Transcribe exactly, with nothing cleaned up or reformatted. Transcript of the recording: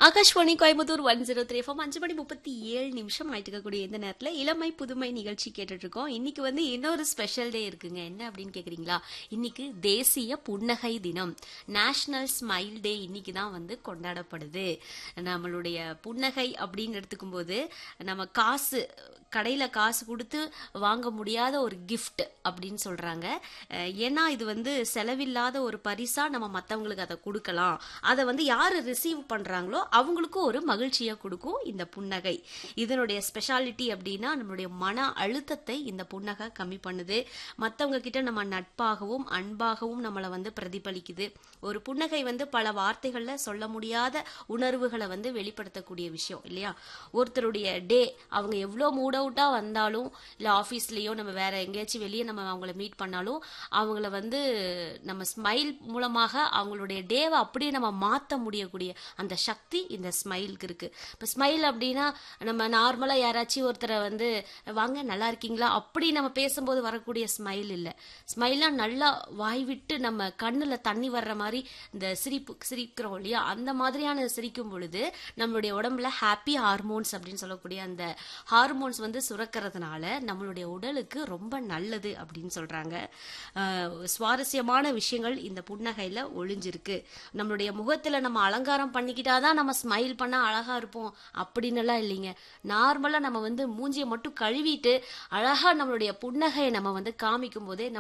Akashvani Coimbatore one zero three FM அஞ்சு மணி முப்பத்தி ஏழு நிமிஷம் ஆயிட்டு இருக்கக்கூடிய இந்த நேரத்தில் இளமை புதுமை நிகழ்ச்சி கேட்டுட்டு இருக்கோம். இன்னைக்கு வந்து இன்னொரு ஸ்பெஷல் டே இருக்குங்க. என்ன அப்படின்னு கேக்குறீங்களா? இன்னைக்கு தேசிய புன்னகை தினம், நேஷனல் ஸ்மைல் டே இன்னைக்கு தான் வந்து கொண்டாடப்படுது. நம்மளுடைய புன்னகை அப்படின்னு எடுத்துக்கும் போது நம்ம காசு கடையில காசு கொடுத்து வாங்க முடியாத ஒரு கிஃப்ட் அப்படின்னு சொல்றாங்க. அஹ் ஏன்னா இது வந்து செலவில்லாத ஒரு பரிசா நம்ம மற்றவங்களுக்கு அதை கொடுக்கலாம். அதை வந்து யாரு ரிசீவ் பண்றாங்களோ அவங்களுக்கும் ஒரு மகிழ்ச்சியை கொடுக்கும் இந்த புன்னகை. இதனுடைய ஸ்பெஷாலிட்டி அப்படின்னா நம்மளுடைய மன அழுத்தத்தை இந்த புன்னகை கம்மி பண்ணுது. மற்றவங்க கிட்ட நம்ம நட்பாகவும் அன்பாகவும் நம்மளை வந்து பிரதிபலிக்குது. ஒரு புன்னகை வந்து பல வார்த்தைகள்ல சொல்ல முடியாத உணர்வுகளை வந்து வெளிப்படுத்தக்கூடிய விஷயம் இல்லையா? ஒருத்தருடைய டே அவங்க எவ்வளோ மூட் அவுட்டா வந்தாலும் இல்ல ஆபீஸ்லயோ நம்ம வேற எங்கேயாச்சும் வெளியே நம்ம அவங்கள மீட் பண்ணாலும் அவங்கள வந்து நம்ம ஸ்மைல் மூலமாக அவங்களுடைய டேவை அப்படியே நம்ம மாற்ற முடியக்கூடிய அந்த சக்தி இந்த ஸ்மைலுக்கு இருக்கு. இப்போ ஸ்மைல் அப்படின்னா நம்ம நார்மலா யாராச்சும் ஒருத்தரை வந்து வாங்க நல்லா இருக்கீங்களா அப்படி நம்ம பேசும்போது வரக்கூடிய ஸ்மைல் இல்லை. ஸ்மைலா நல்லா வாய் விட்டு நம்ம கண்ணுல தண்ணி வர்ற மாதிரி இந்த சிரிப்பு சிரிக்கிறோம் இல்லையா? அந்த மாதிரியான சிரிக்கும் பொழுது நம்மளுடைய உடம்புல ஹாப்பி ஹார்மோன்ஸ் அப்படின்னு சொல்லக்கூடிய அந்த ஹார்மோன்ஸ் வந்து சுரக்கிறதுனால நம்மளுடைய உடலுக்கு ரொம்ப நல்லது அப்படின்னு சொல்றாங்க. அஹ் சுவாரஸ்யமான விஷயங்கள் இந்த புன்னகையில ஒளிஞ்சிருக்கு. நம்மளுடைய முகத்துல நம்ம அலங்காரம் பண்ணிக்கிட்டாதான் நம்ம ஸ்மைல் பண்ணா அழகா இருப்போம் அப்படின்னு எல்லாம் இல்லைங்க. நார்மலா நம்ம வந்து மூஞ்சியை மட்டும் கழுவிட்டு அழகா நம்மளுடைய புன்னகையை நம்ம வந்து காமிக்கும் போதே